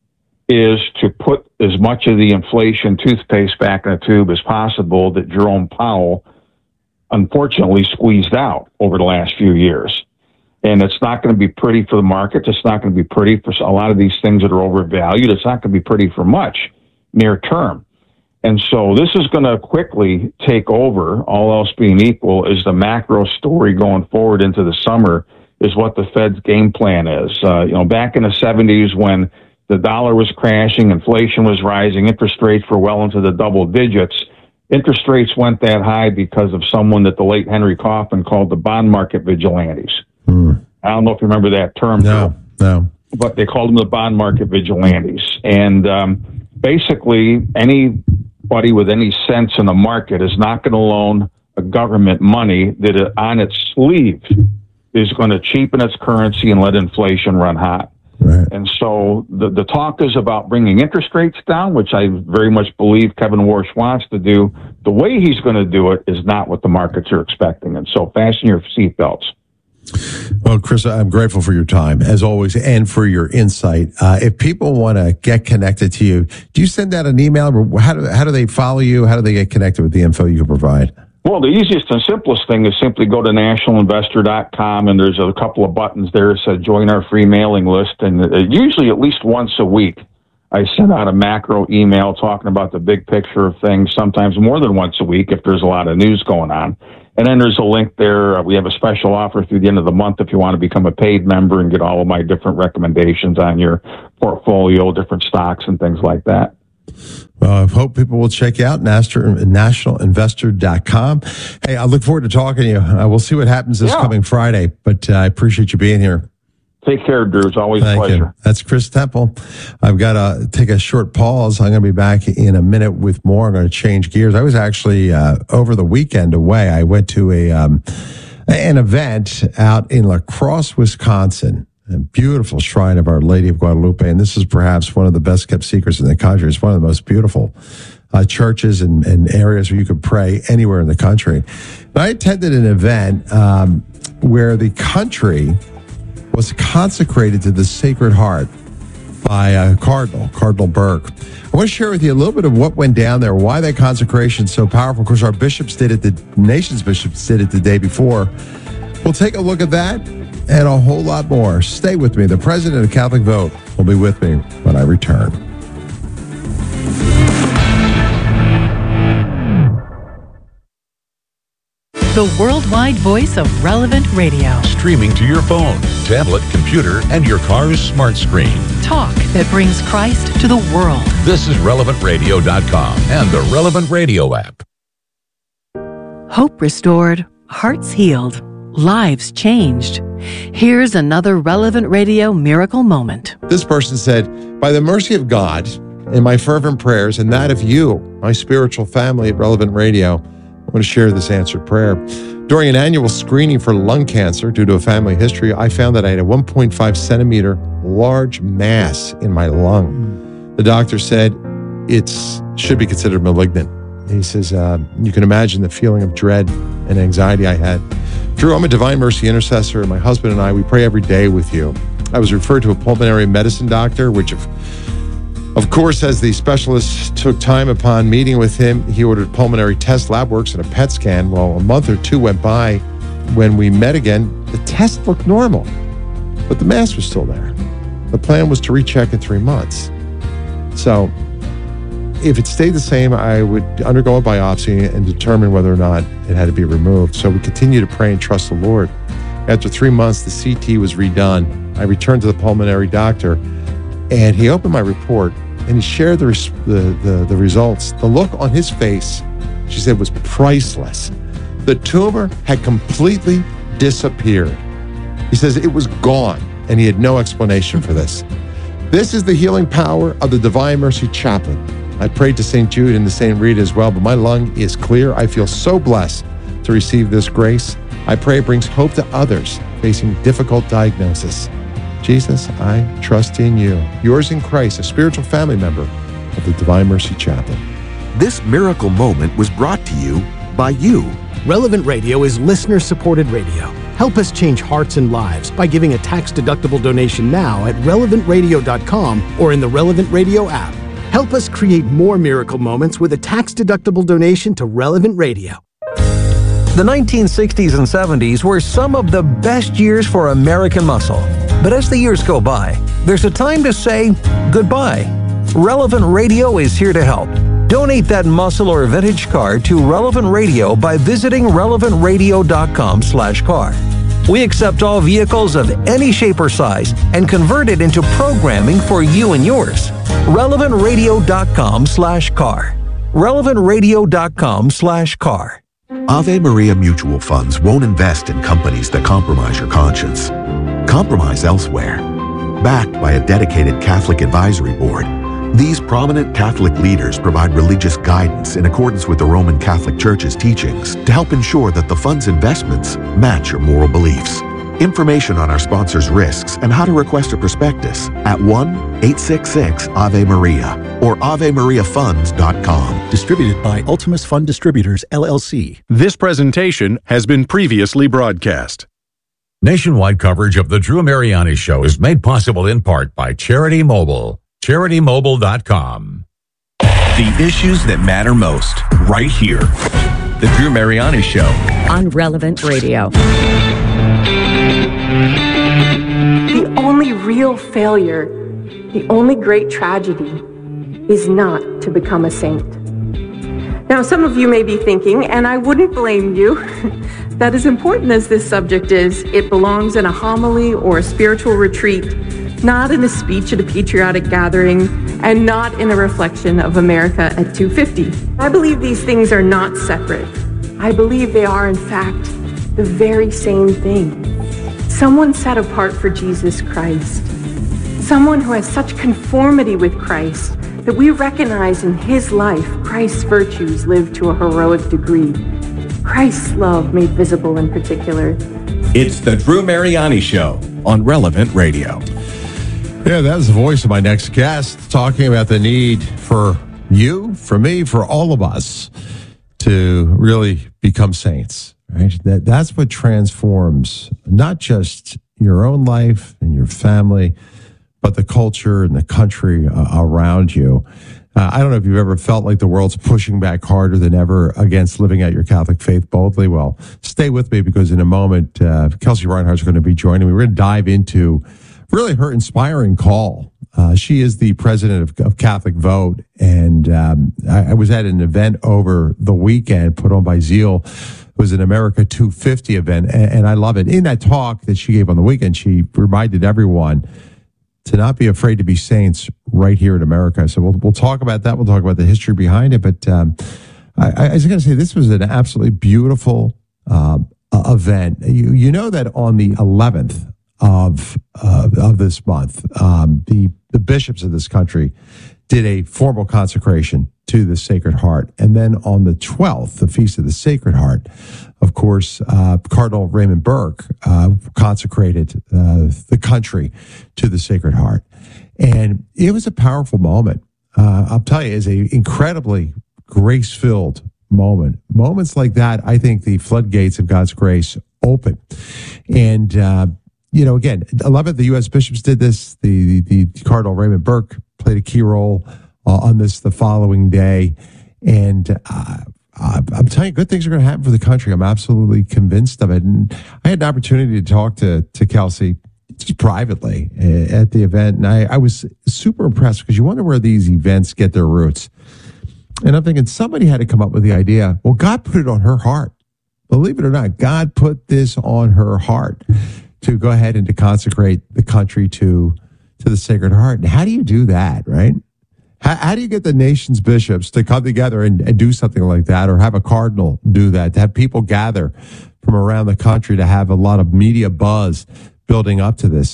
S15: is to put as much of the inflation toothpaste back in the tube as possible that Jerome Powell unfortunately squeezed out over the last few years. And it's not going to be pretty for the markets. It's not going to be pretty for a lot of these things that are overvalued. It's not going to be pretty for much near term. And so this is going to quickly take over, all else being equal, is the macro story going forward into the summer, is what the Fed's game plan is. Back in the 70s when the dollar was crashing, inflation was rising, interest rates were well into the double digits. Interest rates went that high because of someone that the late Henry Kaufman called the bond market vigilantes. I don't know if you remember that term.
S1: No.
S15: But they called them the bond market vigilantes. And basically, anybody with any sense in the market is not going to loan a government money that on its sleeve is going to cheapen its currency and let inflation run hot.
S1: Right.
S15: And so the talk is about bringing interest rates down, which I very much believe Kevin Warsh wants to do. The way he's going to do it is not what the markets are expecting. And so fasten your seatbelts.
S1: Well, Chris, I'm grateful for your time, as always, and for your insight. If people want to get connected to you, do you send out an email? How do they follow you? How do they get connected with the info you can provide?
S15: Well, the easiest and simplest thing is simply go to nationalinvestor.com, and there's a couple of buttons there that said join our free mailing list. And usually at least once a week, I send out a macro email talking about the big picture of things, sometimes more than once a week if there's a lot of news going on. And then there's a link there. We have a special offer through the end of the month if you want to become a paid member and get all of my different recommendations on your portfolio, different stocks and things like that.
S1: Well, I hope people will check out nationalinvestor.com. Hey, I look forward to talking to you. We'll see what happens this coming Friday, but I appreciate you being here.
S15: Take care, Drew. It's always a pleasure.
S1: You. That's Chris Temple. I've got to take a short pause. I'm going to be back in a minute with more. I'm going to change gears. I was actually over the weekend away. I went to an event out in La Crosse, Wisconsin. A beautiful shrine of Our Lady of Guadalupe, and this is perhaps one of the best kept secrets in the country. It's one of the most beautiful churches and areas where you could pray anywhere in the country. But I attended an event where the country was consecrated to the Sacred Heart by Cardinal Burke. I want to share with you a little bit of what went down there, why that consecration is so powerful. Of course, our bishops did it, the nation's bishops did it the day before. We'll take a look at that and a whole lot more. Stay with me. The president of Catholic Vote will be with me when I return.
S2: The worldwide voice of Relevant Radio.
S3: Streaming to your phone, tablet, computer, and your car's smart screen.
S2: Talk that brings Christ to the world.
S3: This is RelevantRadio.com and the Relevant Radio app.
S2: Hope restored, hearts healed, lives changed. Here's another Relevant Radio miracle moment.
S1: This person said, by the mercy of God and my fervent prayers and that of you, my spiritual family at Relevant Radio, I want to share this answered prayer. During an annual screening for lung cancer due to a family history, I found that I had a 1.5 centimeter large mass in my lung. The doctor said it should be considered malignant. He says, you can imagine the feeling of dread and anxiety I had. Drew, I'm a Divine Mercy intercessor, and my husband and I, we pray every day with you. I was referred to a pulmonary medicine doctor, which of course, as the specialist took time upon meeting with him, he ordered pulmonary test, lab works, and a PET scan. Well, a month or two went by. When we met again, the test looked normal, but the mass was still there. The plan was to recheck in 3 months. So if it stayed the same, I would undergo a biopsy and determine whether or not it had to be removed. So we continue to pray and trust the Lord. After 3 months, the CT was redone. I returned to the pulmonary doctor, and he opened my report, and he shared the results. The look on his face, she said, was priceless. The tumor had completely disappeared. He says it was gone, and he had no explanation for this. This is the healing power of the Divine Mercy Chaplain. I prayed to St. Jude and to St. Rita as well, but my lung is clear. I feel so blessed to receive this grace. I pray it brings hope to others facing difficult diagnosis. Jesus, I trust in you. Yours in Christ, a spiritual family member of the Divine Mercy Chaplain.
S4: This miracle moment was brought to you by you.
S5: Relevant Radio is listener-supported radio. Help us change hearts and lives by giving a tax-deductible donation now at relevantradio.com or in the Relevant Radio app. Help us create more miracle moments with a tax-deductible donation to Relevant Radio.
S24: The 1960s and 70s were some of the best years for American muscle. But as the years go by, there's a time to say goodbye. Relevant Radio is here to help. Donate that muscle or vintage car to Relevant Radio by visiting relevantradio.com/car. We accept all vehicles of any shape or size and convert it into programming for you and yours. relevantradio.com/car. relevantradio.com/car.
S4: Ave Maria Mutual Funds won't invest in companies that compromise your conscience. Compromise elsewhere. Backed by a dedicated Catholic advisory board, these prominent Catholic leaders provide religious guidance in accordance with the Roman Catholic Church's teachings to help ensure that the fund's investments match your moral beliefs. Information on our sponsors' risks and how to request a prospectus at 1-866-AVE-MARIA or AveMariaFunds.com.
S25: Distributed by Ultimus Fund Distributors, LLC.
S22: This presentation has been previously broadcast.
S3: Nationwide coverage of the Drew Mariani Show is made possible in part by Charity Mobile. CharityMobile.com.
S22: The issues that matter most, right here. The Drew Mariani Show
S7: on Relevant Radio.
S8: The only real failure, the only great tragedy, is not to become a saint. Now, some of you may be thinking, and I wouldn't blame you, that as important as this subject is, it belongs in a homily or a spiritual retreat, not in a speech at a patriotic gathering, and not in a reflection of America at 250. I believe these things are not separate. I believe they are, in fact, the very same thing. Someone set apart for Jesus Christ. Someone who has such conformity with Christ that we recognize in his life Christ's virtues lived to a heroic degree. Christ's love made visible in particular.
S22: It's the Drew Mariani Show on Relevant Radio.
S1: Yeah, that was the voice of my next guest talking about the need for you, for me, for all of us to really become saints, right? That's what transforms not just your own life and your family, but the culture and the country around you. I don't know if you've ever felt like the world's pushing back harder than ever against living out your Catholic faith boldly. Well, stay with me because in a moment, Kelsey Reinhardt's going to be joining me. We're going to dive into really her inspiring call. She is the president of Catholic Vote, and I was at an event over the weekend put on by Zeal. It was an America 250 event, and I love it. In that talk that she gave on the weekend, she reminded everyone to not be afraid to be saints right here in America. So we'll talk about that. We'll talk about the history behind it. But I was going to say this was an absolutely beautiful event. You know that on the 11th of this month, the bishops of this country did a formal consecration to the Sacred Heart. And then on the 12th, the Feast of the Sacred Heart, of course, Cardinal Raymond Burke consecrated the country to the Sacred Heart. And it was a powerful moment. I'll tell you, it's an incredibly grace-filled moment. Moments like that, I think the floodgates of God's grace open. And, again, 11th, the U.S. bishops did this. The Cardinal Raymond Burke played a key role on this the following day. And I'm telling you, good things are going to happen for the country. I'm absolutely convinced of it. And I had an opportunity to talk to Kelsey just privately at the event. And I was super impressed because you wonder where these events get their roots. And I'm thinking somebody had to come up with the idea. Well, God put it on her heart. Believe it or not, God put this on her heart to go ahead and to consecrate the country to the Sacred Heart. And how do you do that, right? How do you get the nation's bishops to come together and do something like that, or have a cardinal do that, to have people gather from around the country, to have a lot of media buzz building up to this?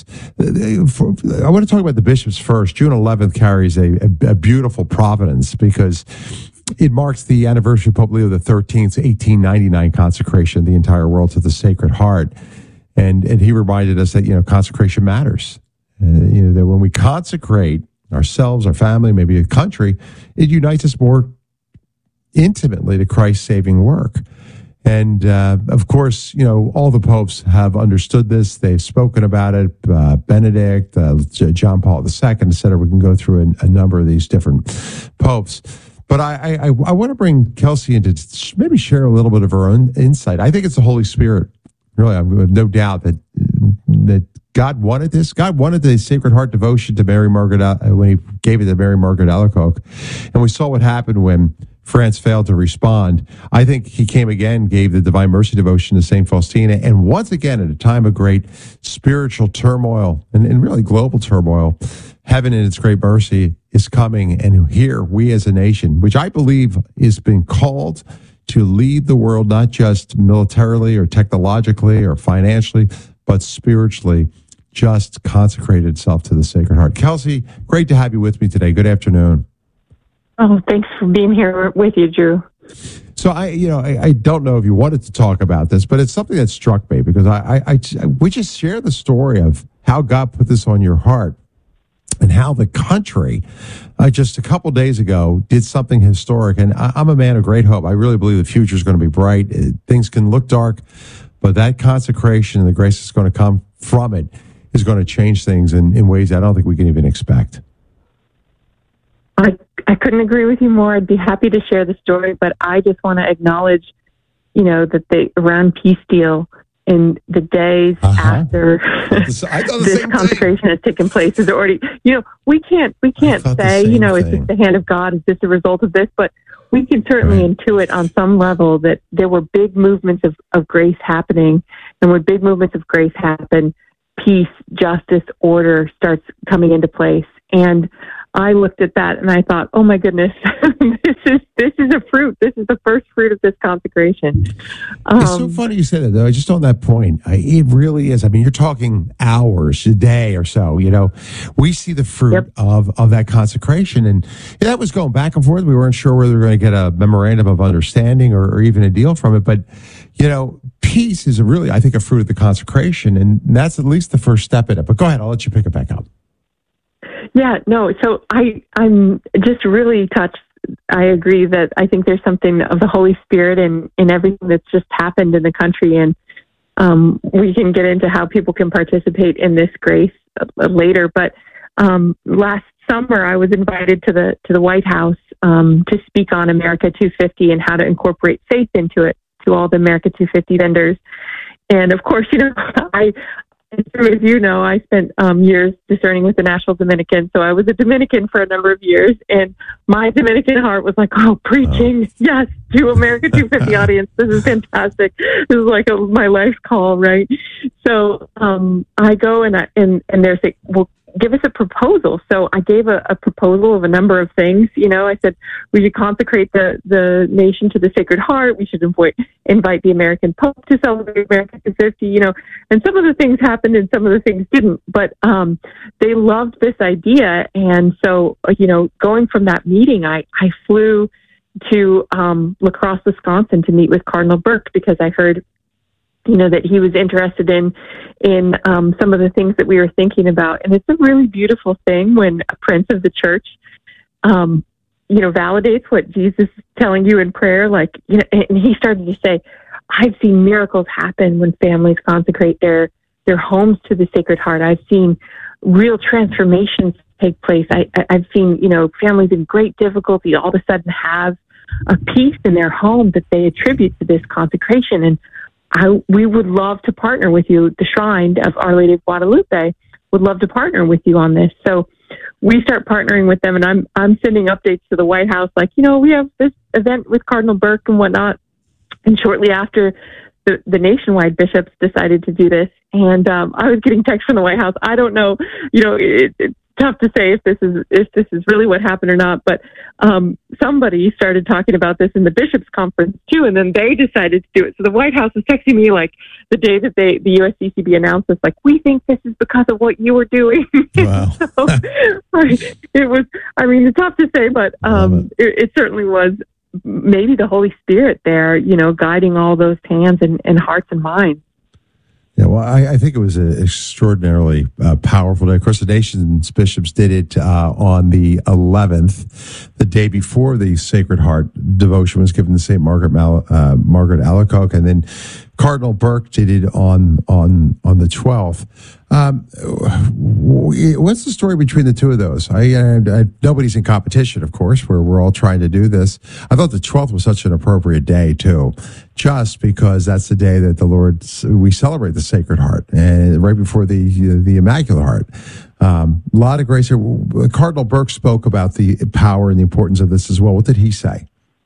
S1: I want to talk about the bishops first. June 11th carries a beautiful provenance because it marks the anniversary of Pope Leo XIII's 1899 consecration of the entire world to the Sacred Heart. And he reminded us that, consecration matters. That when we consecrate ourselves, our family, maybe a country, it unites us more intimately to Christ's saving work. And, of course, all the popes have understood this. They've spoken about it. Benedict, John Paul II, et cetera. We can go through a number of these different popes. But I want to bring Kelsey in to maybe share a little bit of her own insight. I think it's the Holy Spirit. Really, I have no doubt that God wanted this. God wanted the Sacred Heart devotion to Mary Margaret when he gave it to Mary Margaret Alacoque. And we saw what happened when France failed to respond. I think he came again, gave the Divine Mercy devotion to St. Faustina. And once again, at a time of great spiritual turmoil and really global turmoil, heaven in its great mercy is coming. And here we as a nation, which I believe is being called to lead the world, not just militarily or technologically or financially, but spiritually, just consecrated itself to the Sacred Heart. Kelsey, great to have you with me today. Good afternoon.
S8: Oh, thanks for being here with you, Drew.
S1: So I don't know if you wanted to talk about this, but it's something that struck me because we just share the story of how God put this on your heart and how the country just a couple days ago did something historic. And I'm a man of great hope. I really believe the future is going to be bright. Things can look dark, but that consecration and the grace that's going to come from it is going to change things in ways I don't think we can even expect.
S8: I couldn't agree with you more. I'd be happy to share the story, but I just want to acknowledge that they around peace deal in the days after this consecration has taken place is already, we can't say, is this the hand of God? Is this a result of this? But we can certainly intuit on some level that there were big movements of grace happening. And when big movements of grace happen, peace, justice, order starts coming into place. And I looked at that and I thought, oh my goodness, this is a fruit. This is the first fruit of this consecration.
S1: It's so funny you said that, though. Just on that point, it really is. I mean, you're talking hours, a day or so. We see the fruit of that consecration, and that was going back and forth. We weren't sure whether we were going to get a memorandum of understanding or even a deal from it, but peace is really, I think, a fruit of the consecration, and that's at least the first step in it. But go ahead, I'll let you pick it back up.
S8: Yeah, no, so I'm just really touched. I agree that I think there's something of the Holy Spirit in everything that's just happened in the country, and we can get into how people can participate in this grace later. But last summer, I was invited to the White House to speak on America 250 and how to incorporate faith into it to all the America 250 vendors. And of course, as I spent years discerning with the National Dominican. So I was a Dominican for a number of years, and my Dominican heart was like, preaching, yes, to America 250 audience. This is fantastic. This is like my life's call, right? So I go and they're saying, well, give us a proposal. So I gave a proposal of a number of things. I said we should consecrate the nation to the Sacred Heart. We should invite the American Pope to celebrate America 250. And some of the things happened and some of the things didn't. But they loved this idea, and so going from that meeting, I flew to La Crosse, Wisconsin, to meet with Cardinal Burke because I heard that he was interested in some of the things that we were thinking about. And it's a really beautiful thing when a prince of the church, validates what Jesus is telling you in prayer. And he started to say, I've seen miracles happen when families consecrate their homes to the Sacred Heart. I've seen real transformations take place. I've seen, families in great difficulty all of a sudden have a peace in their home that they attribute to this consecration. And we would love to partner with you. The Shrine of Our Lady of Guadalupe would love to partner with you on this. So we start partnering with them, and I'm sending updates to the White House, we have this event with Cardinal Burke and whatnot. And shortly after, the nationwide bishops decided to do this, and I was getting texts from the White House. I don't know, it's tough to say if this is really what happened or not, but somebody started talking about this in the bishops' conference too, and then they decided to do it. So the White House was texting me the day that the USCCB announced this, we think this is because of what you were doing. Wow. So, it was, it's tough to say, but it certainly was maybe the Holy Spirit there, guiding all those hands and hearts and minds.
S1: Yeah, well, I think it was an extraordinarily powerful day. Of course, the nation's bishops did it on the 11th, the day before the Sacred Heart devotion was given to St. Margaret Alacoque, and then Cardinal Burke did it on the 12th. What's the story between the two of those? Nobody's in competition, of course. We're all trying to do this. I thought the 12th was such an appropriate day too, just because that's the day that we celebrate the Sacred Heart, and right before the Immaculate Heart. A lot of grace here. Cardinal Burke spoke about the power and the importance of this as well. What did he say?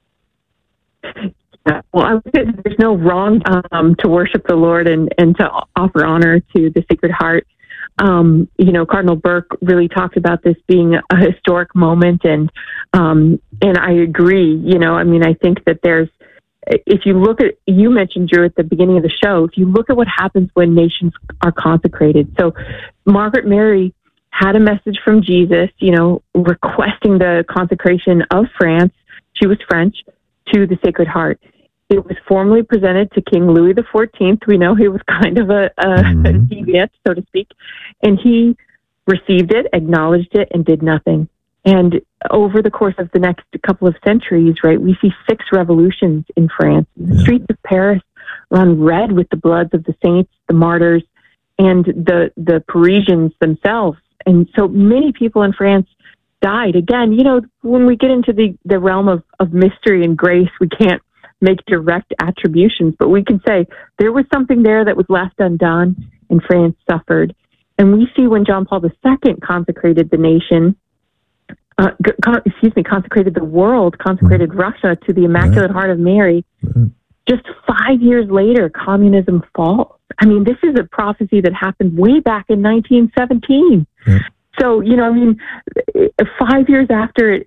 S8: Well, I would say there's no wrong to worship the Lord and to offer honor to the Sacred Heart. Cardinal Burke really talked about this being a historic moment, and I agree. I think that if you look at, you mentioned, Drew, at the beginning of the show, if you look at what happens when nations are consecrated. So Margaret Mary had a message from Jesus, requesting the consecration of France. She was French, to the Sacred Heart. It was formally presented to King Louis XIV. We know he was kind of a deviant, so to speak, and he received it, acknowledged it, and did nothing. And over the course of the next couple of centuries, right, we see 6 revolutions in France. The streets of Paris run red with the bloods of the saints, the martyrs, and the Parisians themselves. And so many people in France died. Again, when we get into the realm of mystery and grace, we can't make direct attributions, but we can say there was something there that was left undone, and France suffered. And we see when John Paul II consecrated the nation, consecrated the world, consecrated Russia to the Immaculate Heart of Mary, just 5 years later, communism falls. I mean, this is a prophecy that happened way back in 1917. So, 5 years after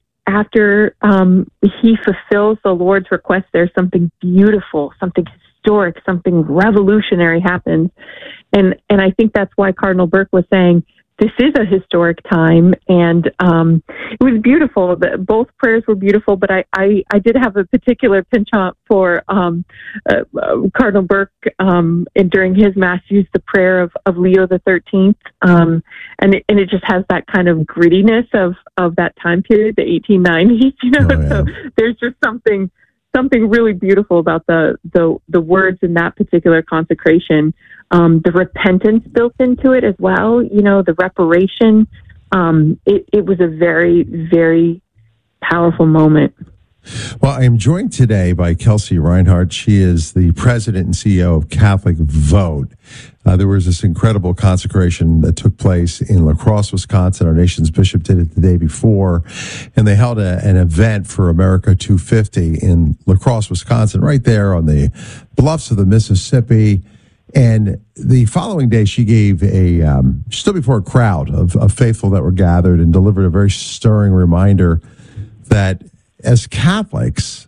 S8: he fulfills the Lord's request, there's something beautiful, something historic, something revolutionary happens. And I think that's why Cardinal Burke was saying, this is a historic time, and it was beautiful. Both prayers were beautiful, but I did have a particular penchant for Cardinal Burke during his Mass used the prayer of Leo XIII, and it just has that kind of grittiness of that time period, the 1890s. So there's just something really beautiful about the words in that particular consecration. The repentance built into it as well, the reparation. It was a very, very powerful moment.
S1: Well, I am joined today by Kelsey Reinhardt. She is the president and CEO of Catholic Vote. There was this incredible consecration that took place in La Crosse, Wisconsin. Our nation's bishop did it the day before, and they held an event for America 250 in La Crosse, Wisconsin, right there on the bluffs of the Mississippi. And the following day, she gave she stood before a crowd of faithful that were gathered and delivered a very stirring reminder that as Catholics,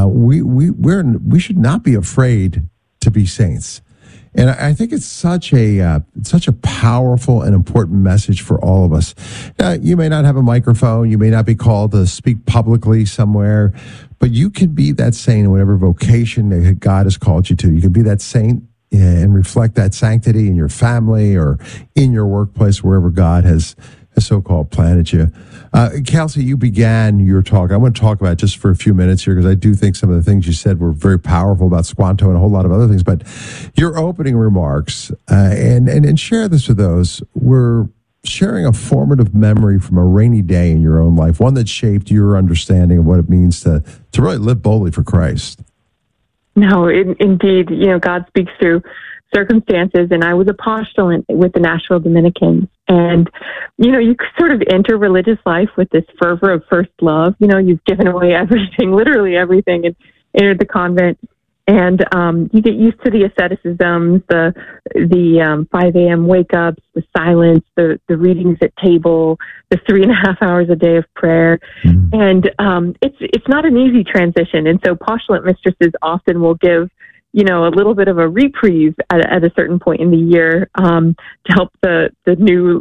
S1: we should not be afraid to be saints. And I think it's such a powerful and important message for all of us. You may not have a microphone, you may not be called to speak publicly somewhere, but you can be that saint in whatever vocation that God has called you to. You can be that saint and reflect that sanctity in your family or in your workplace, wherever God has so-called planted you. Kelsey, you began your talk. I want to talk about it just for a few minutes here because I do think some of the things you said were very powerful about Squanto and a whole lot of other things. But your opening remarks, and share this with those, were sharing a formative memory from a rainy day in your own life, one that shaped your understanding of what it means to really live boldly for Christ.
S8: No, indeed, God speaks through circumstances, and I was a postulant with the Nashville Dominicans. And, you sort of enter religious life with this fervor of first love. You've given away everything, literally everything, and entered the convent. And you get used to the asceticisms, the 5 a.m. wake-ups, the silence, the readings at table, the 3.5 hours a day of prayer. And it's not an easy transition. And so postulant mistresses often will give a little bit of a reprieve at a certain point in the year to help the new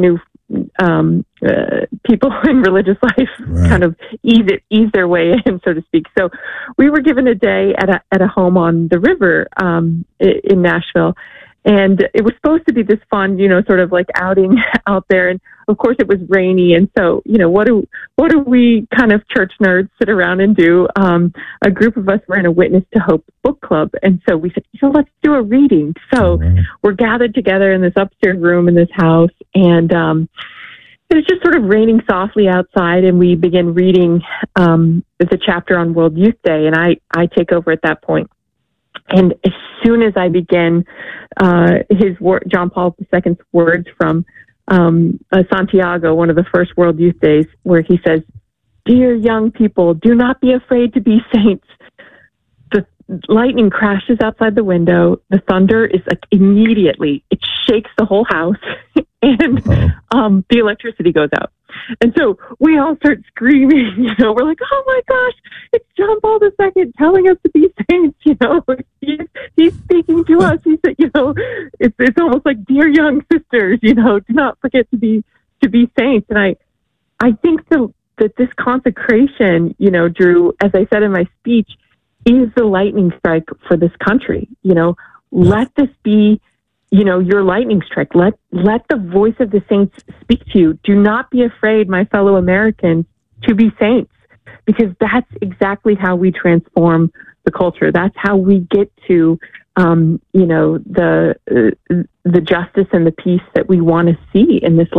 S8: people in religious life kind of ease their way in, so to speak. So we were given a day at a home on the river in Nashville. And it was supposed to be this fun, sort of like outing out there. And of course it was rainy. And so, what do we kind of church nerds sit around and do? A group of us were in a Witness to Hope book club. And so we said, let's do a reading. So we're gathered together in this upstairs room in this house. And it was just sort of raining softly outside. And we begin reading the chapter on World Youth Day. And I take over at that point. And as soon as I begin John Paul II's words from Santiago, one of the first World Youth Days, where he says, "Dear young people, do not be afraid to be saints." The lightning crashes outside the window. The thunder is like immediately, it shakes the whole house, and the electricity goes out. And so we all start screaming, we're like, oh my gosh, it's John Paul II telling us to be saints, he's speaking to us. He said, it's almost like, dear young sisters, do not forget to be saints. And I think that this consecration, Drew, as I said in my speech, is the lightning strike for this country. Let this be your lightning strike. Let the voice of the saints speak to you. Do not be afraid, my fellow Americans, to be saints, because that's exactly how we transform the culture. That's how we get to, the justice and the peace that we want to see in this land.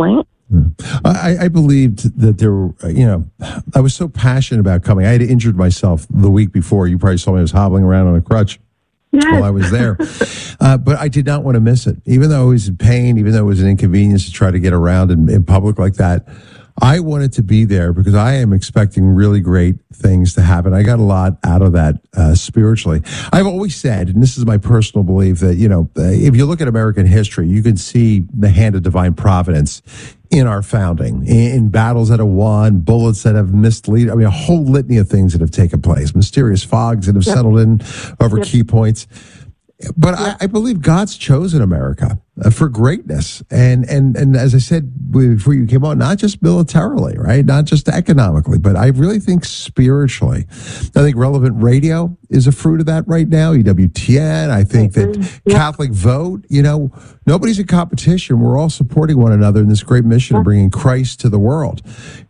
S1: I believed that there were, I was so passionate about coming. I had injured myself the week before. You probably saw me. I was hobbling around on a crutch while I was there. But I did not want to miss it. Even though I was in pain, even though it was an inconvenience to try to get around in public like that, I wanted to be there because I am expecting really great things to happen. I got a lot out of that spiritually. I've always said, and this is my personal belief, that, if you look at American history, you can see the hand of divine providence in our founding, in battles that have won, bullets that have mislead. I mean, a whole litany of things that have taken place, mysterious fogs that have settled in over key points. But I believe God's chosen America for greatness. And as I said before you came on, not just militarily, right? Not just economically, but I really think spiritually. I think Relevant Radio is a fruit of that right now. EWTN. I think that Catholic Vote, nobody's in competition. We're all supporting one another in this great mission of bringing Christ to the world.